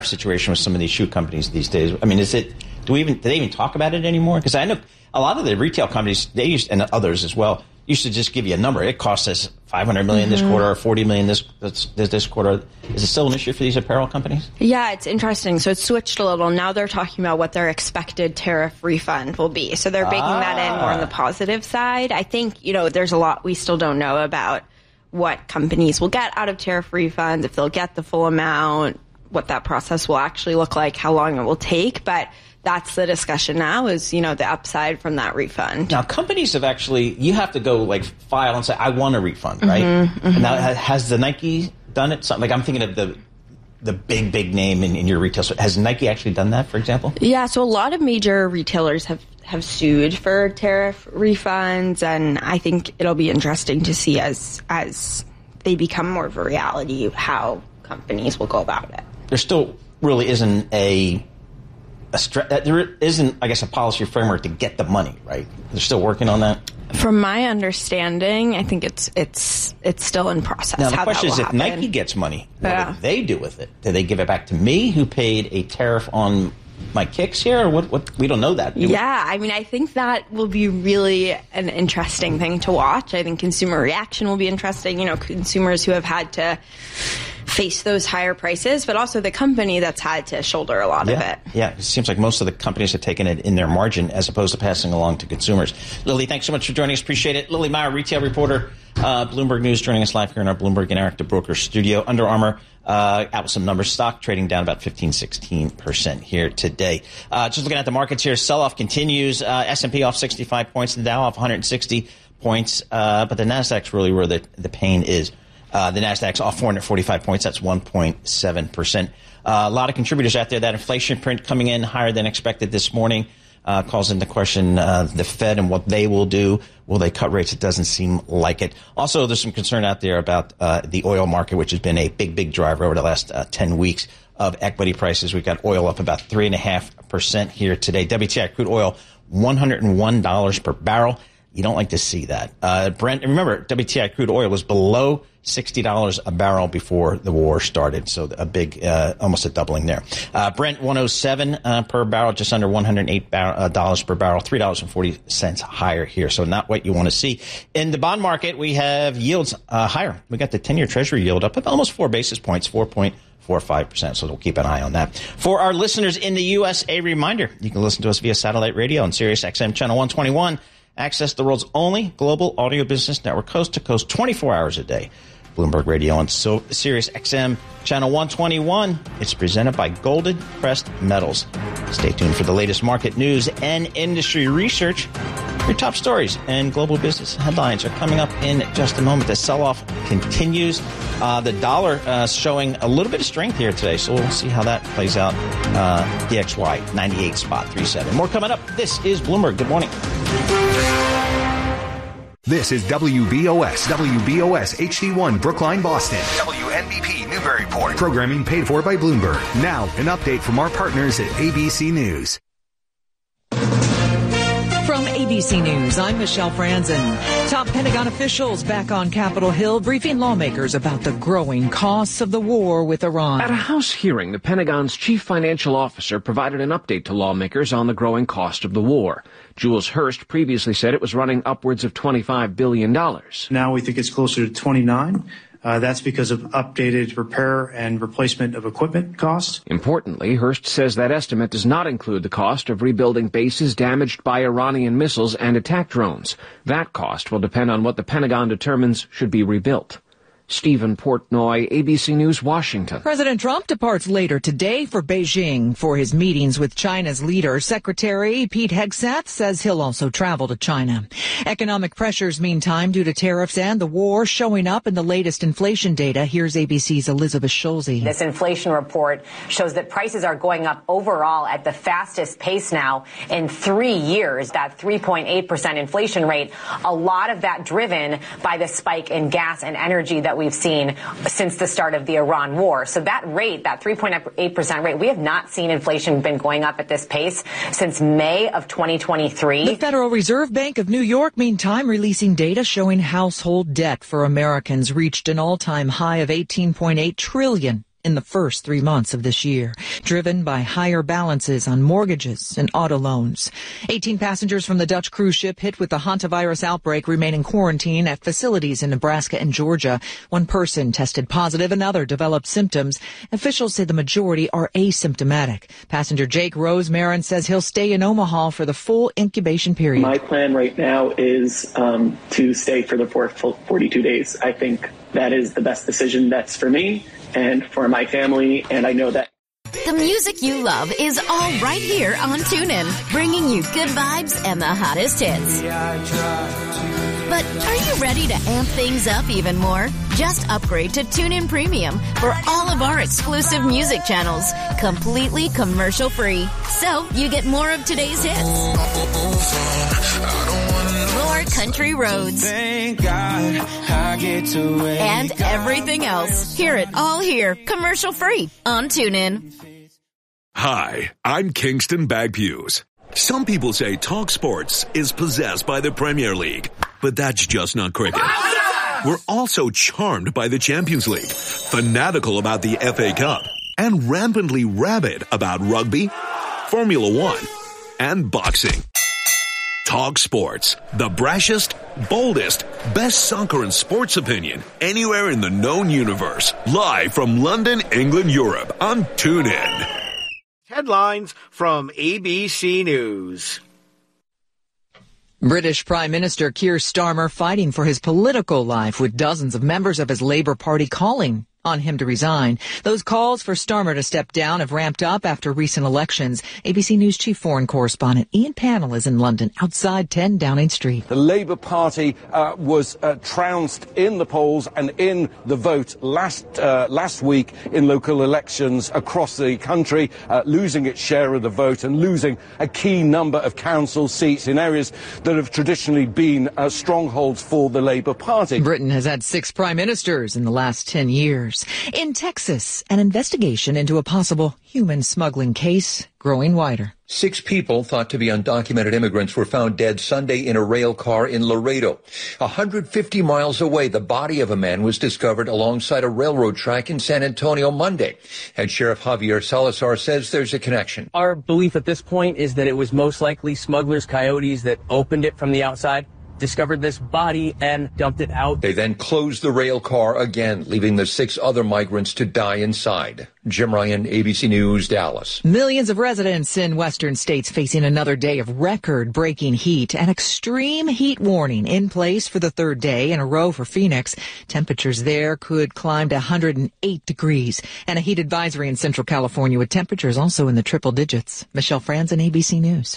situation with some of these shoe companies these days? I mean, do they even talk about it anymore? Because I know a lot of the retail companies, and others as well, used to just give you a number. It costs us $500 million this quarter or $40 million this quarter. Is it still an issue for these apparel companies? Yeah, it's interesting. So it's switched a little. Now they're talking about what their expected tariff refund will be. So they're baking that in more on the positive side. I think, there's a lot we still don't know about what companies will get out of tariff refunds, if they'll get the full amount, what that process will actually look like, how long it will take. But that's the discussion now is, the upside from that refund. Now, companies have you have to go file and say, I want a refund, right? And now, has the Nike done it? Something I'm thinking of the big name in your retail store. Has Nike actually done that, for example? Yeah, so a lot of major retailers have sued for tariff refunds, and I think it'll be interesting to see as they become more of a reality how companies will go about it. There still really isn't there isn't, I guess, a policy framework to get the money, right? They're still working on that? From my understanding, I think it's still in process. Now, the question is, if Nike gets money, what do they do with it? Do they give it back to me, who paid a tariff on my kicks here? Or what? We don't know that. I think that will be really an interesting thing to watch. I think consumer reaction will be interesting. Consumers who have had to face those higher prices, but also the company that's had to shoulder a lot of it. Yeah, it seems like most of the companies have taken it in their margin as opposed to passing along to consumers. Lily, thanks so much for joining us. Appreciate it. Lily Meyer, retail reporter, Bloomberg News, joining us live here in our Bloomberg Interactive Brokers studio. Under Armour out with some numbers. Stock trading down about 15-16% here today. Just looking at the markets here, sell-off continues. S&P off 65 points, the Dow off 160 points, but the Nasdaq's really where the pain is. The Nasdaq's off 445 points. That's 1.7%. A lot of contributors out there. That inflation print coming in higher than expected this morning calls into question the Fed and what they will do. Will they cut rates? It doesn't seem like it. Also, there's some concern out there about the oil market, which has been a big driver over the last 10 weeks of equity prices. We've got oil up about 3.5% here today. WTI crude oil, $101 per barrel. You don't like to see that. Brent, remember, WTI crude oil was below $60 a barrel before the war started. So a big, almost a doubling there. Brent, 107 per barrel, just under $108 per barrel, $3.40 higher here. So not what you want to see. In the bond market, we have yields higher. We got the 10-year Treasury yield up almost 4 basis points, 4.45%. So we'll keep an eye on that. For our listeners in the U.S., a reminder, you can listen to us via satellite radio on Sirius XM Channel 121. Access the world's only global audio business network, coast to coast, 24 hours a day. Bloomberg Radio on Sirius XM Channel 121. It's presented by Golden Crest Metals. Stay tuned for the latest market news and industry research. Your top stories and global business headlines are coming up in just a moment. The sell-off continues. The dollar showing a little bit of strength here today, so we'll see how that plays out. DXY, 98.37. More coming up. This is Bloomberg. Good morning. This is WBOS HD1 Brookline, Boston. WNBP Newburyport. Programming paid for by Bloomberg. Now, an update from our partners at ABC News. From ABC News, I'm Michelle Franzen. Top Pentagon officials back on Capitol Hill briefing lawmakers about the growing costs of the war with Iran. At a House hearing, the Pentagon's chief financial officer provided an update to lawmakers on the growing cost of the war. Jules Hurst previously said it was running upwards of $25 billion. Now we think it's closer to 29. That's because of updated repair and replacement of equipment costs. Importantly, Hurst says that estimate does not include the cost of rebuilding bases damaged by Iranian missiles and attack drones. That cost will depend on what the Pentagon determines should be rebuilt. Stephen Portnoy, ABC News, Washington. President Trump departs later today for Beijing for his meetings with China's leader. Secretary Pete Hegseth says he'll also travel to China. Economic pressures, meantime, due to tariffs and the war showing up in the latest inflation data. Here's ABC's Elizabeth Schulze. This inflation report shows that prices are going up overall at the fastest pace now in 3 years. That 3.8% inflation rate, a lot of that driven by the spike in gas and energy that we've seen since the start of the Iran war. So that rate, that 3.8% rate, we have not seen inflation been going up at this pace since May of 2023. The Federal Reserve Bank of New York, meantime, releasing data showing household debt for Americans reached an all-time high of $18.8 trillion in the first 3 months of this year, driven by higher balances on mortgages and auto loans. 18 passengers from the Dutch cruise ship hit with the hantavirus outbreak remain in quarantine at facilities in Nebraska and Georgia. One person tested positive, another developed symptoms. Officials say the majority are asymptomatic. Passenger Jake Rosemarin says he'll stay in Omaha for the full incubation period. My plan right now is to stay for the 42 days. I think that is the best decision that's for me and for my family, and I know that. The music you love is all right here on TuneIn, bringing you good vibes and the hottest hits. But are you ready to amp things up even more? Just upgrade to TuneIn Premium for all of our exclusive music channels, completely commercial-free. So you get more of today's hits. More country roads. Thank God I get to and everything else. Hear it all here, commercial-free on TuneIn. Hi, I'm Kingston Bagpues. Some people say Talk Sports is possessed by the Premier League, but that's just not cricket. We're also charmed by the Champions League, fanatical about the FA Cup, and rampantly rabid about rugby, Formula One, and boxing. Talk Sports, the brashest, boldest, best soccer and sports opinion anywhere in the known universe. Live from London, England, Europe on TuneIn. Headlines from ABC News. British Prime Minister Keir Starmer fighting for his political life with dozens of members of his Labour Party calling on him to resign. Those calls for Starmer to step down have ramped up after recent elections. ABC News chief foreign correspondent Ian Pannell is in London, outside 10 Downing Street. The Labour Party was trounced in the polls and in the vote last week in local elections across the country, losing its share of the vote and losing a key number of council seats in areas that have traditionally been strongholds for the Labour Party. Britain has had 6 prime ministers in the last 10 years. In Texas, an investigation into a possible human smuggling case growing wider. 6 people thought to be undocumented immigrants were found dead Sunday in a rail car in Laredo. 150 miles away, the body of a man was discovered alongside a railroad track in San Antonio Monday. Head Sheriff Javier Salazar says there's a connection. Our belief at this point is that it was most likely smugglers, coyotes that opened it from the outside, discovered this body and dumped it out. They then closed the rail car again, leaving the 6 other migrants to die inside. Jim Ryan, ABC News, Dallas. Millions of residents in western states facing another day of record-breaking heat. An extreme heat warning in place for the 3rd day in a row for Phoenix. Temperatures there could climb to 108 degrees. And a heat advisory in Central California with temperatures also in the triple digits. Michelle Franzen, ABC News.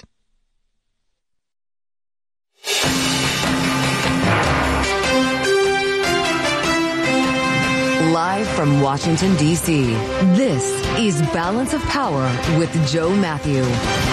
Live from Washington, D.C., this is Balance of Power with Joe Matthew.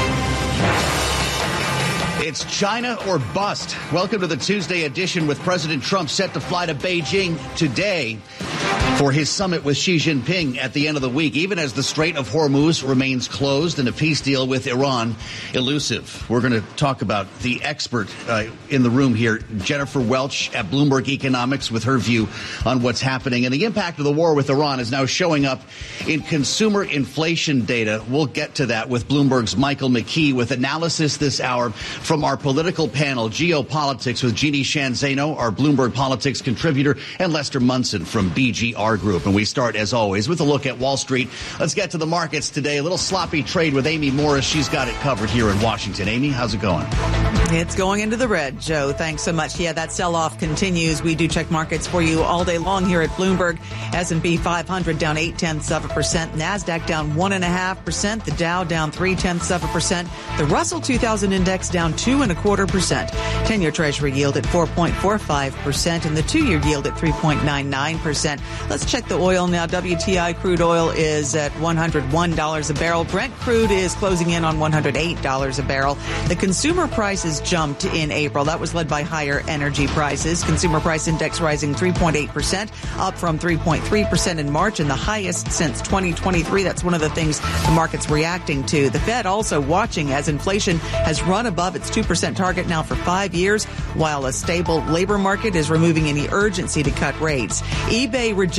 It's China or bust. Welcome to the Tuesday edition with President Trump set to fly to Beijing today for his summit with Xi Jinping at the end of the week, even as the Strait of Hormuz remains closed and a peace deal with Iran elusive. We're going to talk about the expert in the room here, Jennifer Welch at Bloomberg Economics, with her view on what's happening. And the impact of the war with Iran is now showing up in consumer inflation data. We'll get to that with Bloomberg's Michael McKee with analysis this hour from our political panel, Geopolitics, with Jeannie Shanzano, our Bloomberg Politics contributor, and Lester Munson from BGR Group. And we start, as always, with a look at Wall Street. Let's get to the markets today. A little sloppy trade with Amy Morris. She's got it covered here in Washington. Amy, how's it going? It's going into the red, Joe. Thanks so much. Yeah, that sell-off continues. We do check markets for you all day long here at Bloomberg. S&P 500 down 0.8%. NASDAQ down 1.5%. The Dow down 0.3%. The Russell 2000 index down 2.25%. 10-year Treasury yield at 4.45% and the 2-year yield at 3.99%. Let's check the oil now. WTI crude oil is at $101 a barrel. Brent crude is closing in on $108 a barrel. The consumer prices jumped in April. That was led by higher energy prices. Consumer price index rising 3.8%, up from 3.3% in March and the highest since 2023. That's one of the things the market's reacting to. The Fed also watching as inflation has run above its 2% target now for 5 years, while a stable labor market is removing any urgency to cut rates. eBay rejects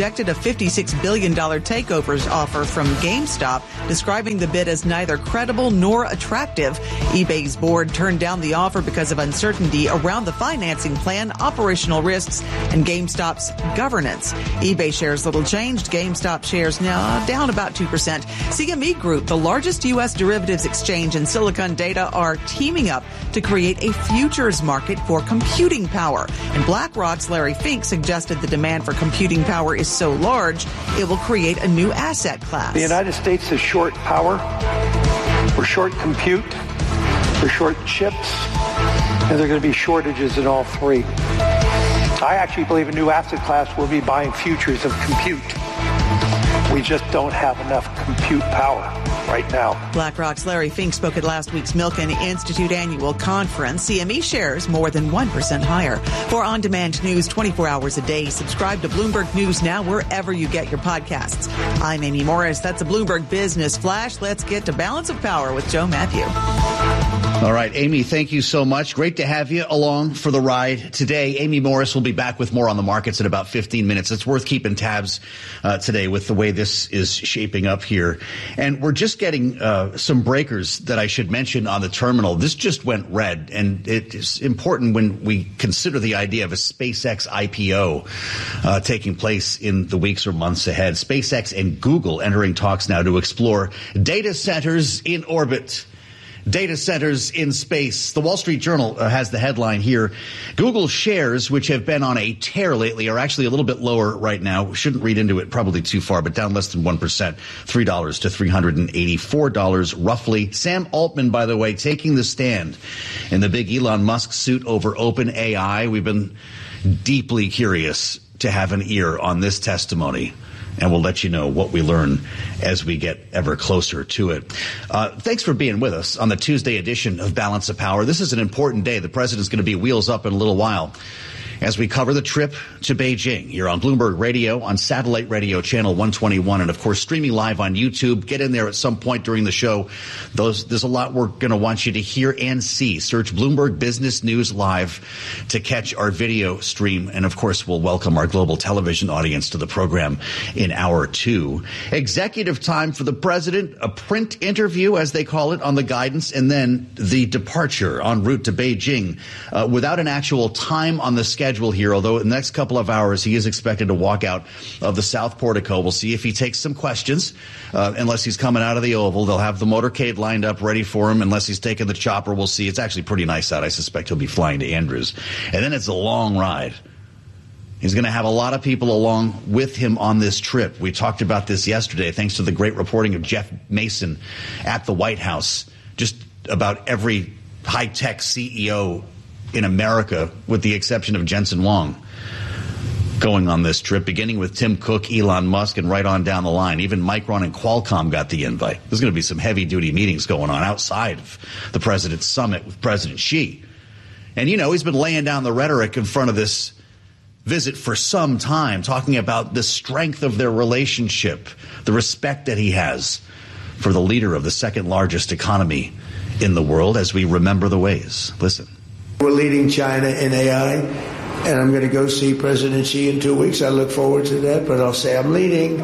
rejected a $56 billion takeover offer from GameStop, describing the bid as neither credible nor attractive. eBay's board turned down the offer because of uncertainty around the financing plan, operational risks, and GameStop's governance. eBay shares little changed. GameStop shares now down about 2%. CME Group, the largest U.S. derivatives exchange in Silicon Data, are teaming up to create a futures market for computing power. And BlackRock's Larry Fink suggested the demand for computing power is so large, it will create a new asset class. The United States is short power, we're short compute, we're short chips, and there are going to be shortages in all three. I actually believe a new asset class will be buying futures of compute. We just don't have enough compute power right now. BlackRock's Larry Fink spoke at last week's Milken Institute annual conference. CME shares more than 1% higher. For on-demand news 24 hours a day, subscribe to Bloomberg News Now wherever you get your podcasts. I'm Amy Morris. That's a Bloomberg Business Flash. Let's get to Balance of Power with Joe Matthew. All right, Amy, thank you so much. Great to have you along for the ride today. Amy Morris will be back with more on the markets in about 15 minutes. It's worth keeping tabs today with the way this is shaping up here. And we're just getting some breakers that I should mention on the terminal. This just went red, and it is important when we consider the idea of a SpaceX IPO taking place in the weeks or months ahead. SpaceX and Google entering talks now to explore data centers in orbit. Data centers in space. The Wall Street Journal has the headline here. Google shares, which have been on a tear lately, are actually a little bit lower right now. We shouldn't read into it probably too far, but down less than 1%, $3 to $384 roughly. Sam Altman, by the way, taking the stand in the big Elon Musk suit over OpenAI. We've been deeply curious to have an ear on this testimony, and we'll let you know what we learn as we get ever closer to it. Thanks for being with us on the Tuesday edition of Balance of Power. This is an important day. The president's going to be wheels up in a little while as we cover the trip to Beijing here on Bloomberg Radio, on Satellite Radio Channel 121, and, of course, streaming live on YouTube. Get in there at some point during the show. There's a lot we're going to want you to hear and see. Search Bloomberg Business News Live to catch our video stream. And, of course, we'll welcome our global television audience to the program in hour 2. Executive time for the president, a print interview, as they call it, on the guidance, and then the departure en route to Beijing without an actual time on the schedule here, although in the next couple of hours he is expected to walk out of the South Portico. We'll see if he takes some questions. Unless he's coming out of the Oval, they'll have the motorcade lined up ready for him. Unless he's taking the chopper, we'll see. It's actually pretty nice out. I suspect he'll be flying to Andrews. And then it's a long ride. He's going to have a lot of people along with him on this trip. We talked about this yesterday, thanks to the great reporting of Jeff Mason at the White House. Just about every high-tech CEO in America, with the exception of Jensen Huang, going on this trip, beginning with Tim Cook, Elon Musk, and right on down the line. Even Micron and Qualcomm got the invite. There's going to be some heavy-duty meetings going on outside of the president's summit with President Xi. And, you know, he's been laying down the rhetoric in front of this visit for some time, talking about the strength of their relationship, the respect that he has for the leader of the second-largest economy in the world, as we remember the ways. Listen. We're leading China in AI, and I'm going to go see President Xi in 2 weeks. I look forward to that, but I'll say I'm leading.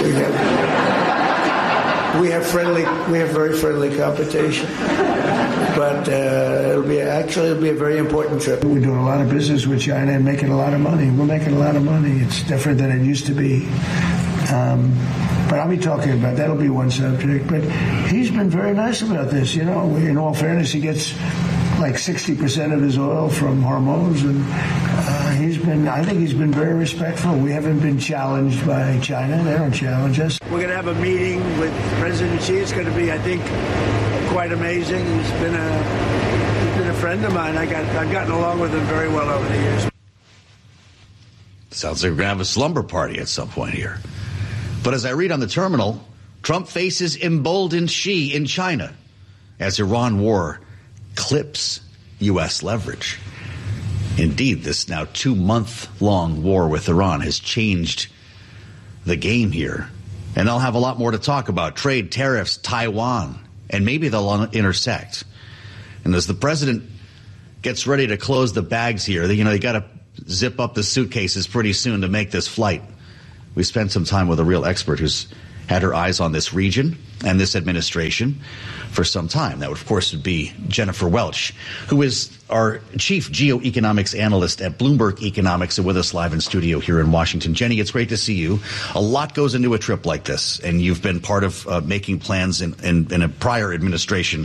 We have very friendly competition, but it'll be a very important trip. We're doing a lot of business with China and making a lot of money. We're making a lot of money. It's different than it used to be. But I'll be talking about that'll be one subject. But he's been very nice about this. You know, in all fairness, he gets like 60% of his oil from Hormuz, and I think he's been very respectful. We haven't been challenged by China. They don't challenge us. We're going to have a meeting with President Xi. It's going to be, I think, quite amazing. He's been a friend of mine. I've gotten along with him very well over the years. Sounds like we're going to have a slumber party at some point here. But as I read on the terminal, Trump faces emboldened Xi in China as Iran war clips U.S. leverage. Indeed, this now 2-month-long war with Iran has changed the game here. And they'll have a lot more to talk about. Trade, tariffs, Taiwan, and maybe they'll intersect. And as the president gets ready to close the bags here, they got to zip up the suitcases pretty soon to make this flight. We spent some time with a real expert who's had her eyes on this region and this administration for some time. That, of course, would be Jennifer Welch, who is our chief geoeconomics analyst at Bloomberg Economics and with us live in studio here in Washington. Jenny, it's great to see you. A lot goes into a trip like this, and you've been part of making plans in a prior administration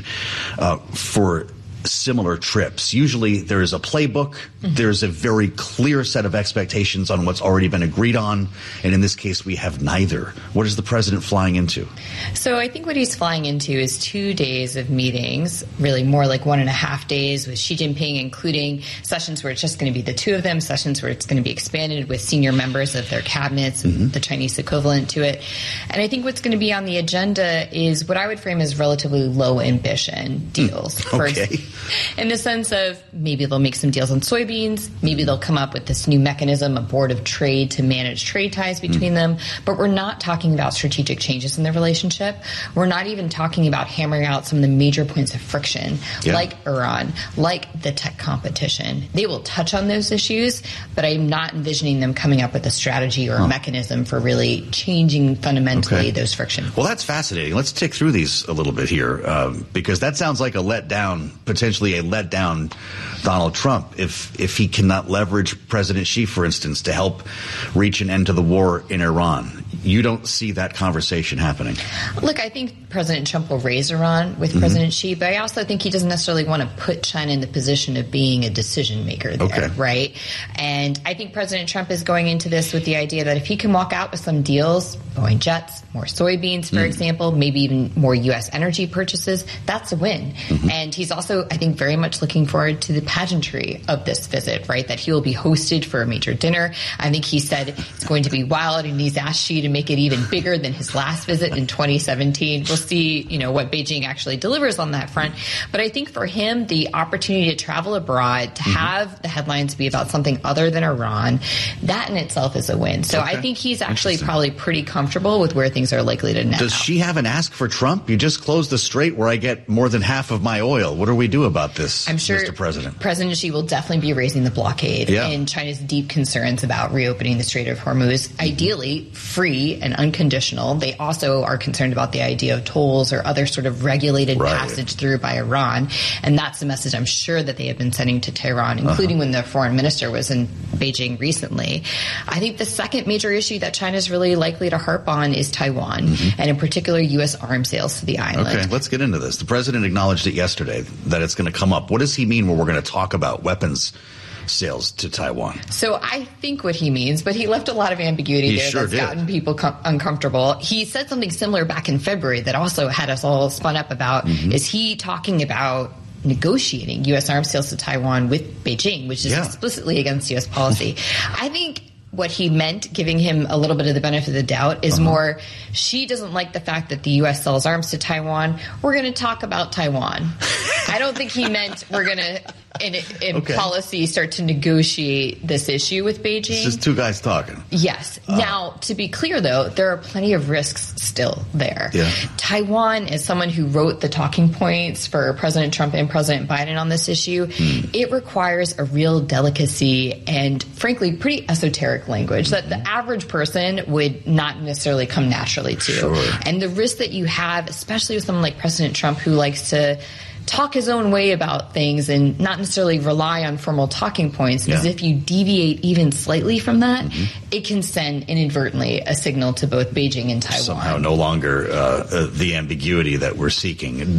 for similar trips. Usually there is a playbook. There's a very clear set of expectations on what's already been agreed on. And in this case, we have neither. What is the president flying into? So I think what he's flying into is 2 days of meetings, really more like 1.5 days with Xi Jinping, including sessions where it's just going to be the two of them, sessions where it's going to be expanded with senior members of their cabinets and the Chinese equivalent to it. And I think what's going to be on the agenda is what I would frame as relatively low ambition deals. Okay. In the sense of maybe they'll make some deals on soybeans, maybe they'll come up with this new mechanism, a board of trade to manage trade ties between them, but we're not talking about strategic changes in their relationship. We're not even talking about hammering out some of the major points of friction, like Iran, like the tech competition. They will touch on those issues, but I'm not envisioning them coming up with a strategy or a mechanism for really changing fundamentally those friction. Well, that's fascinating. Let's tick through these a little bit here, because that sounds like a letdown, potentially a letdown Donald Trump if he cannot leverage President Xi, for instance, to help reach an end to the war in Iran. You don't see that conversation happening. Look, I think President Trump will raise Iran with President Xi, but I also think he doesn't necessarily want to put China in the position of being a decision maker there, right? And I think President Trump is going into this with the idea that if he can walk out with some deals, Boeing jets, more soybeans, for example, maybe even more U.S. energy purchases, that's a win. And he's also, I think, very much looking forward to the pageantry of this visit, right? That he will be hosted for a major dinner. I think he said it's going to be wild, and he's asked Xi to make it even bigger than his last visit in 2017. We'll see, what Beijing actually delivers on that front. But I think for him, the opportunity to travel abroad, to have the headlines be about something other than Iran, that in itself is a win. So I think he's actually probably pretty comfortable with where things are likely to net out. Does Xi have an ask for Trump? You just closed the strait where I get more than half of my oil. What do we do about this, I'm sure Mr. President? President Xi will definitely be raising the blockade and China's deep concerns about reopening the Strait of Hormuz, ideally free and unconditional. They also are concerned about the idea of tolls or other sort of regulated passage through by Iran. And that's the message I'm sure that they have been sending to Tehran, including when the foreign minister was in Beijing recently. I think the second major issue that China's really likely to harp on is Taiwan, and in particular U.S. arms sales to the island. Okay, let's get into this. The president acknowledged it yesterday that it's going to come up. What does he mean when we're going to talk about weapons sales to Taiwan? So I think what he means, but he left a lot of ambiguity there that's gotten people uncomfortable. He said something similar back in February that also had us all spun up about, is he talking about negotiating U.S. arms sales to Taiwan with Beijing, which is explicitly against U.S. policy. I think what he meant, giving him a little bit of the benefit of the doubt, is more, Xi doesn't like the fact that the U.S. sells arms to Taiwan. We're going to talk about Taiwan. I don't think he meant we're going to, in policy, start to negotiate this issue with Beijing. It's just two guys talking. Yes. Now, to be clear, though, there are plenty of risks still there. Taiwan, as someone who wrote the talking points for President Trump and President Biden on this issue, it requires a real delicacy and, frankly, pretty esoteric language that the average person would not necessarily come naturally to. And the risk that you have, especially with someone like President Trump, who likes to talk his own way about things and not necessarily rely on formal talking points, is if you deviate even slightly from that, it can send inadvertently a signal to both Beijing and Taiwan. Somehow no longer the ambiguity that we're seeking.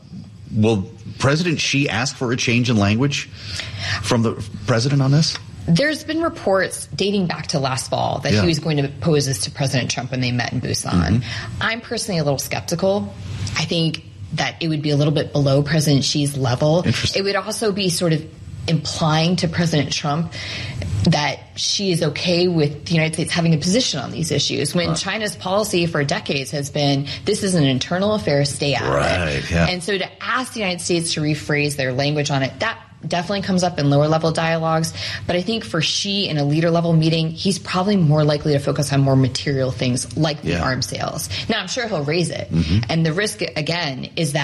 Will President Xi ask for a change in language from the president on this? There's been reports dating back to last fall that he was going to pose this to President Trump when they met in Busan. I'm personally a little skeptical. I think that it would be a little bit below President Xi's level. It would also be sort of implying to President Trump that Xi is okay with the United States having a position on these issues, when China's policy for decades has been, this is an internal affair, stay out of it. And so to ask the United States to rephrase their language on it, that definitely comes up in lower level dialogues. But I think for Xi in a leader level meeting, he's probably more likely to focus on more material things like the arms sales. Now, I'm sure he'll raise it. And the risk, again, is that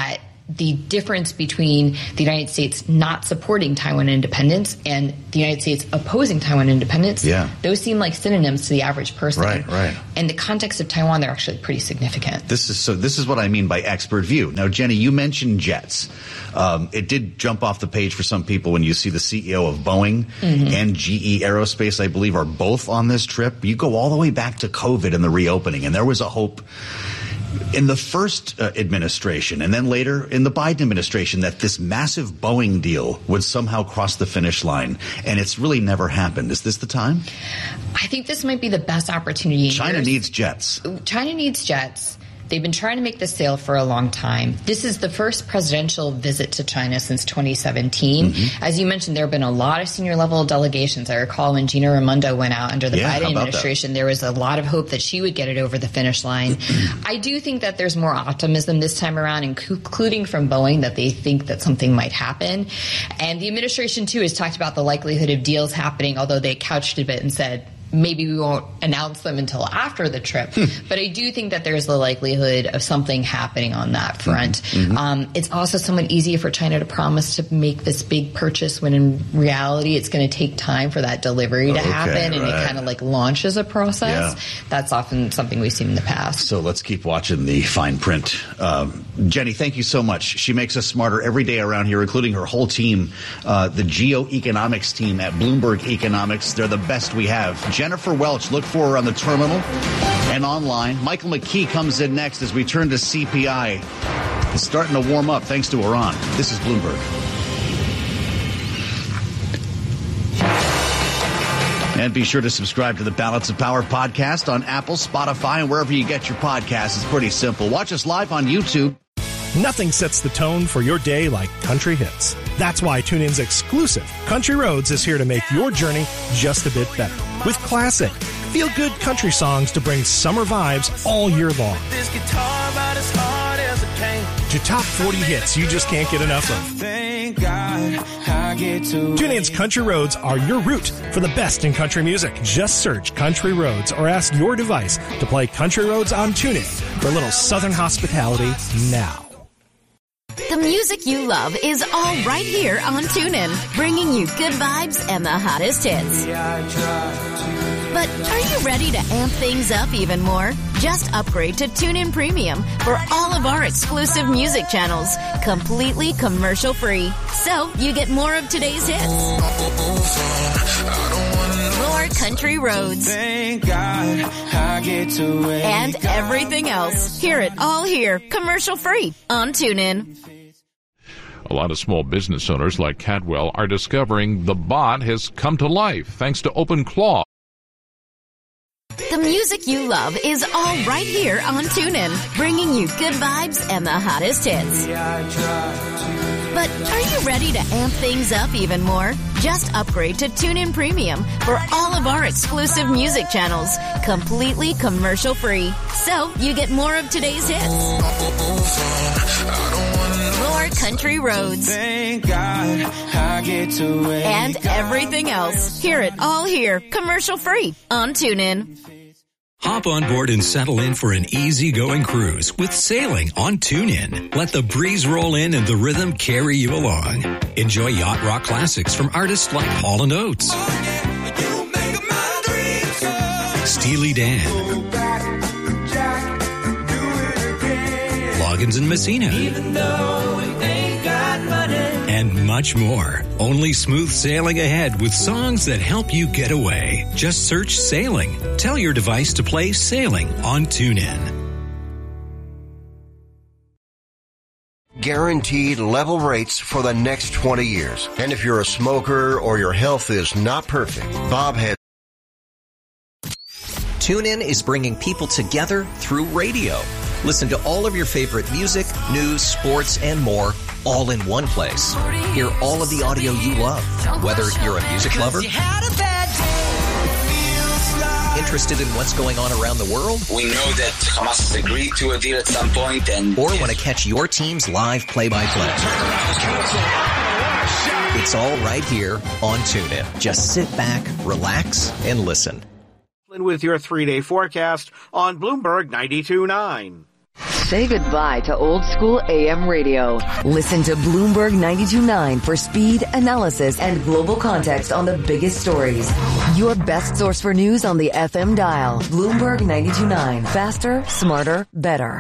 the difference between the United States not supporting Taiwan independence and the United States opposing Taiwan independence, those seem like synonyms to the average person. Right. In the context of Taiwan, they're actually pretty significant. This is what I mean by expert view. Now, Jenny, you mentioned jets. It did jump off the page for some people when you see the CEO of Boeing and GE Aerospace, I believe, are both on this trip. You go all the way back to COVID and the reopening, and there was a hope in the first administration and then later in the Biden administration that this massive Boeing deal would somehow cross the finish line, and it's really never happened. Is this the time? I think this might be the best opportunity. China needs jets. China needs jets. They've been trying to make this sale for a long time. This is the first presidential visit to China since 2017. As you mentioned, there have been a lot of senior level delegations. I recall when Gina Raimondo went out under the Biden administration, there was a lot of hope that she would get it over the finish line. I do think that there's more optimism this time around, including from Boeing, that they think that something might happen. And the administration, too, has talked about the likelihood of deals happening, although they couched a bit and said, maybe we won't announce them until after the trip. But I do think that there's the likelihood of something happening on that front. It's also somewhat easier for China to promise to make this big purchase when in reality it's going to take time for that delivery to happen, and it kind of like launches a process. That's often something we've seen in the past. So let's keep watching the fine print. Jenny, thank you so much. She makes us smarter every day around here, including her whole team, the geoeconomics team at Bloomberg Economics. They're the best we have. Jennifer Welch, look for her on the terminal and online. Michael McKee comes in next as we turn to CPI. It's starting to warm up thanks to Iran. This is Bloomberg. And be sure to subscribe to the Balance of Power podcast on Apple, Spotify, and wherever you get your podcasts. It's pretty simple. Watch us live on YouTube. Nothing sets the tone for your day like country hits. That's why TuneIn's exclusive Country Roads is here to make your journey just a bit better. With classic, feel-good country songs to bring summer vibes all year long. To top 40 hits you just can't get enough of. TuneIn's Country Roads are your route for the best in country music. Just search Country Roads or ask your device to play Country Roads on TuneIn for a little southern hospitality now. The music you love is all right here on TuneIn, bringing you good vibes and the hottest hits. But are you ready to amp things up even more? Just upgrade to TuneIn Premium for all of our exclusive music channels, completely commercial-free. So you get more of today's hits. More country roads. And everything else. Hear it all here, commercial-free on TuneIn. A lot of small business owners like Cadwell are discovering the bot has come to life thanks to OpenClaw. The music you love is all right here on TuneIn, bringing you good vibes and the hottest hits. But are you ready to amp things up even more? Just upgrade to TuneIn Premium for all of our exclusive music channels, completely commercial-free. So you get more of today's hits. More country roads. And everything else. Hear it all here, commercial-free on TuneIn. Hop on board and settle in for an easy-going cruise with sailing on TuneIn. Let the breeze roll in and the rhythm carry you along. Enjoy yacht rock classics from artists like Hall & Oates, Steely Dan, Loggins and Messina, and much more. Only smooth sailing ahead with songs that help you get away. Just search Sailing. Tell your device to play Sailing on TuneIn. Guaranteed level rates for the next 20 years. And if you're a smoker or your health is not perfect, Bob has... TuneIn is bringing people together through radio. Listen to all of your favorite music, news, sports, and more all in one place. Hear all of the audio you love, whether you're a music lover, interested in what's going on around the world, we know that Hamas has agreed to a deal at some point, and or want to catch your team's live play-by-play. It's all right here on TuneIn. Just sit back, relax, and listen. With your 3-day forecast on Bloomberg 92.9. Say goodbye to old school AM radio. Listen to Bloomberg 92.9 for speed, analysis, and global context on the biggest stories. Your best source for news on the FM dial. Bloomberg 92.9. Faster, smarter, better.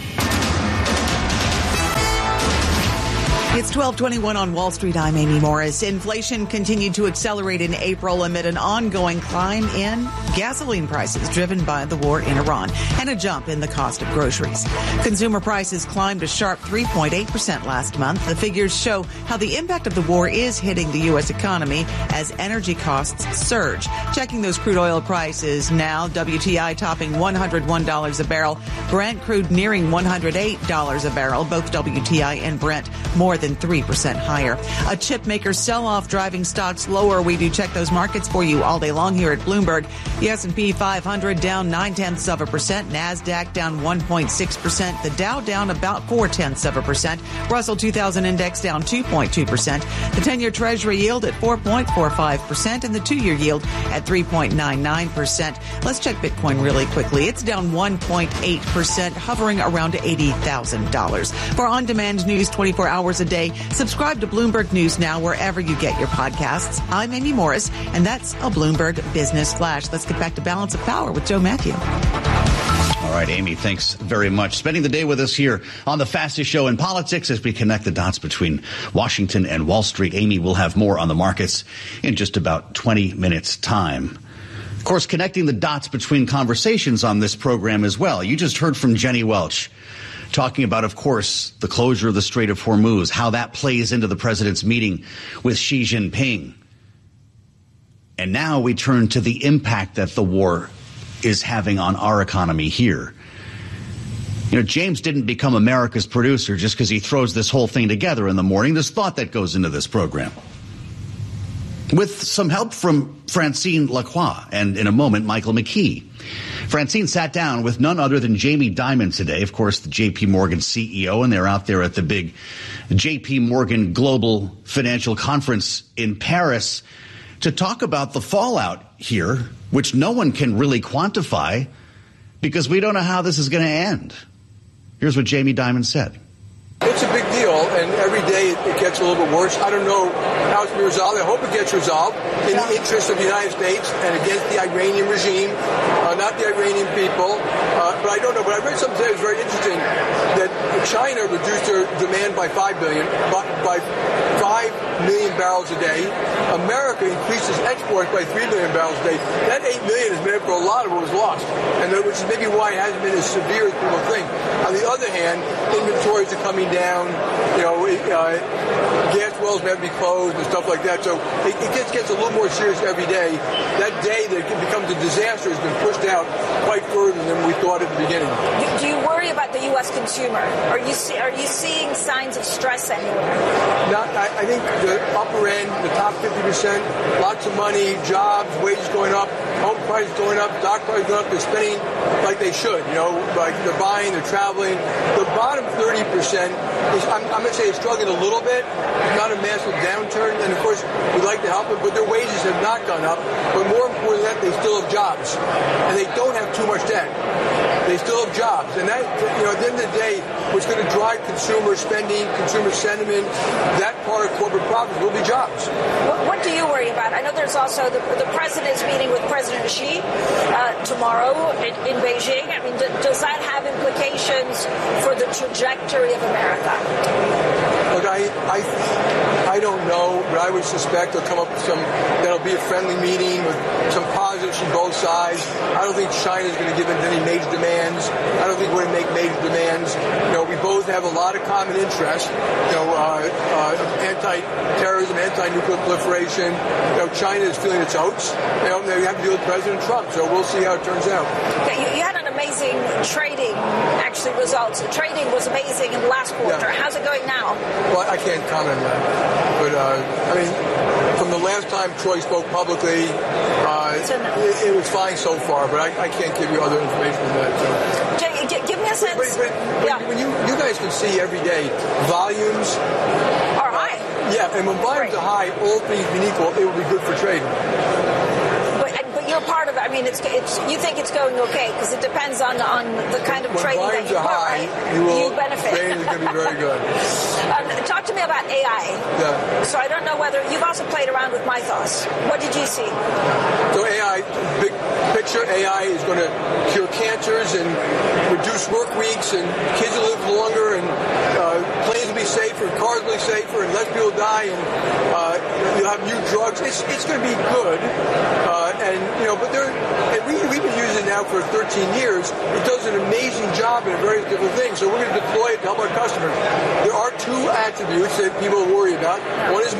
It's 12:21 on Wall Street. I'm Amy Morris. Inflation continued to accelerate in April amid an ongoing climb in gasoline prices driven by the war in Iran and a jump in the cost of groceries. Consumer prices climbed a sharp 3.8% last month. The figures show how the impact of the war is hitting the U.S. economy as energy costs surge. Checking those crude oil prices now, WTI topping $101 a barrel, Brent crude nearing $108 a barrel, both WTI and Brent more than 3% higher. A chip maker sell-off driving stocks lower. We do check those markets for you all day long here at Bloomberg. The S&P 500 down 0.9%. NASDAQ down 1.6%. The Dow down about 0.4%. Russell 2000 index down 2.2%. The 10-year Treasury yield at 4.45% and the 2-year yield at 3.99%. Let's check Bitcoin really quickly. It's down 1.8%, hovering around $80,000. For on-demand news 24 hours a day, subscribe to Bloomberg News Now wherever you get your podcasts. I'm Amy Morris, and that's a Bloomberg Business Flash. Let's get back to Balance of Power with Joe Matthew. All right, Amy, thanks very much. Spending the day with us here on the fastest show in politics as we connect the dots between Washington and Wall Street. Amy will have more on the markets in just about 20 minutes' time. Of course, connecting the dots between conversations on this program as well. You just heard from Jenny Welch talking about, of course, the closure of the Strait of Hormuz, how that plays into the president's meeting with Xi Jinping. And now we turn to the impact that the war is having on our economy here. You know, James didn't become America's producer just because he throws this whole thing together in the morning. There's thought that goes into this program. With some help from Francine Lacroix and, in a moment, Michael McKee. Francine sat down with none other than Jamie Dimon today, of course, the J.P. Morgan CEO, and they're out there at the big J.P. Morgan Global Financial Conference in Paris to talk about the fallout here, which no one can really quantify because we don't know how this is going to end. Here's what Jamie Dimon said. It's a big deal, and every day it gets a little bit worse. I don't know how it's going to be resolved. I hope it gets resolved in the interest of the United States and against the Iranian regime, not the Iranian people. But I don't know. But I read something today that was very interesting, that China reduced their demand by 5 million barrels a day. America increased its exports by 3 million barrels a day. That 8 million has made up for a lot of what was lost, and which is maybe why it hasn't been as severe as people think. On the other hand, inventories are coming down. You know, gas wells may have to be closed and stuff like that. So it gets a little more serious every day. That day that it becomes a disaster has been pushed out quite further than we thought at the beginning. Do you worry about the U.S. consumer? Are you seeing signs of stress anywhere? I think the upper end, the top 50%, lots of money, jobs, wages going up, home prices going up, stock prices going up. They're spending like they should. You know, like they're buying, they're traveling. The bottom 30% is, I'm going to say, it's struggling a little bit. It's not a massive downturn, and of course we'd like to help them, but their wages have not gone up. But more important than that, they still have jobs, and they don't have too much debt. They still have jobs, and that, you know, at the end of the day, what's going to drive consumer spending, consumer sentiment, that part of corporate profits will be jobs. What do you worry about? I know there's also the president is meeting with President Xi tomorrow in Beijing. I mean, does that have implications for the trajectory of America? Look, I don't know, but I would suspect they'll come up with that'll be a friendly meeting with some positives from both sides. I don't think China's going to give in any major demands. I don't think we're going to make major demands. You know, we both have a lot of common interests. You know, anti-terrorism, anti-nuclear proliferation. You know, China is feeling its oats. You know, they have to deal with President Trump, so we'll see how it turns out. Okay, you had an amazing trading, actually, results. The trading was amazing in the last quarter. Yeah. How's it going now? Well, I can't comment on that. But, I mean, from the last time Troy spoke publicly, it was fine so far, but I can't give you other information than that. So. Jay, give me a sense. When you guys can see every day, volumes are high. Yeah, and when volumes are high, all things being equal, it will be good for trading. But you're part of it. I mean, it's you think it's going okay because it depends on the kind of trading that you put, right? You benefit. Trading is going to be very good. Talk to me about AI. Yeah. So I don't know whether you've also played around with Mythos. What did you see? So AI, big picture, AI is going to cure cancers and reduce work weeks, and kids will live longer, and planes will be safer, cars will be safer, and less people die, and you'll have new drugs. It's going to be good, we've been using it now for 13 years. It does an amazing job in various different things. So we're going to deploy it to help our customers. There are two attributes that people worry about. One is